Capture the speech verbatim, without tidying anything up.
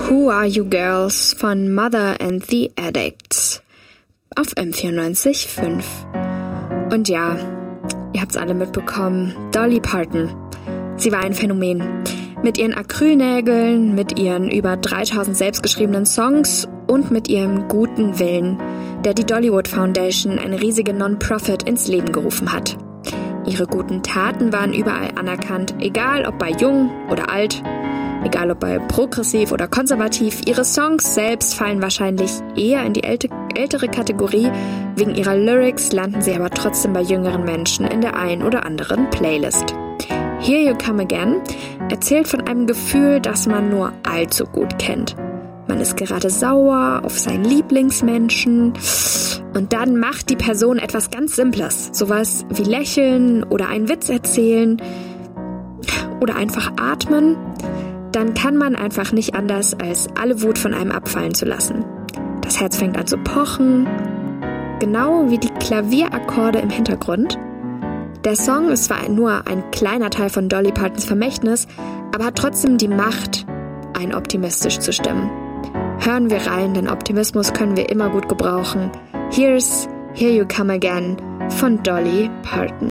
Who Are You Girls von Mother and the Addicts auf M vierundneunzig Komma fünf. Und ja, ihr habt's alle mitbekommen, Dolly Parton. Sie war ein Phänomen. Mit ihren Acrylnägeln, mit ihren über dreitausend selbstgeschriebenen Songs und mit ihrem guten Willen, der die Dollywood Foundation, eine riesige Non-Profit, ins Leben gerufen hat. Ihre guten Taten waren überall anerkannt, egal ob bei jung oder alt, egal ob bei progressiv oder konservativ. Ihre Songs selbst fallen wahrscheinlich eher in die älte, ältere Kategorie. Wegen ihrer Lyrics landen sie aber trotzdem bei jüngeren Menschen in der ein oder anderen Playlist. Here You Come Again erzählt von einem Gefühl, das man nur allzu gut kennt. Man ist gerade sauer auf seinen Lieblingsmenschen und dann macht die Person etwas ganz Simples, sowas wie lächeln oder einen Witz erzählen oder einfach atmen. Dann kann man einfach nicht anders, als alle Wut von einem abfallen zu lassen. Das Herz fängt an zu pochen, genau wie die Klavierakkorde im Hintergrund. Der Song ist zwar nur ein kleiner Teil von Dolly Partons Vermächtnis, aber hat trotzdem die Macht, einen optimistisch zu stimmen. Hören wir rein, denn Optimismus können wir immer gut gebrauchen. Here's Here You Come Again von Dolly Parton.